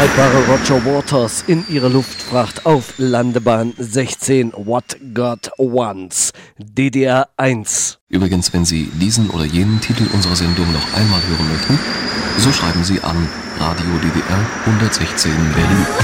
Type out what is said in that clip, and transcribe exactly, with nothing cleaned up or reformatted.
unhaltbare Roger Waters in ihrer Luftfracht auf Landebahn sechzehn What God Wants, D D R eins. Übrigens, wenn Sie diesen oder jenen Titel unserer Sendung noch einmal hören möchten, so schreiben Sie an Radio D D R hundertsechzehn Berlin.